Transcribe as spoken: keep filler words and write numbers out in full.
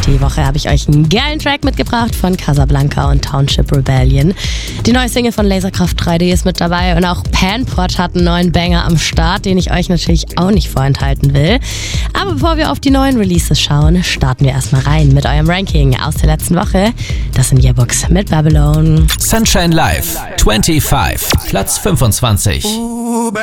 Die Woche habe ich euch einen geilen Track mitgebracht von Casablanca und Township Rebellion. Die neue Single von Laserkraft drei D ist mit dabei und auch Panpot hat einen neuen Banger am Start, den ich euch natürlich auch nicht vorenthalten will. Aber bevor wir auf die neuen Releases schauen, starten wir erstmal rein mit eurem Ranking aus der letzten Woche. Das sind Yearbooks mit Babylon. Sunshine Live, fünfundzwanzig, Platz fünfundzwanzig.